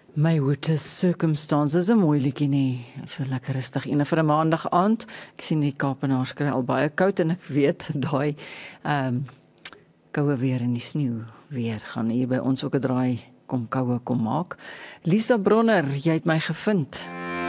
My Winter Circumstances, 'n mooi liedjie nie. So lekker rustig en vir 'n maandag aand. Ek sien die Kaapenaars kry al baie koud en ek weet daai koue weer in die sneeu weer gaan hier by ons ook 'n draai kom koue kom maak. Lisa Bronner, jy het my gevind.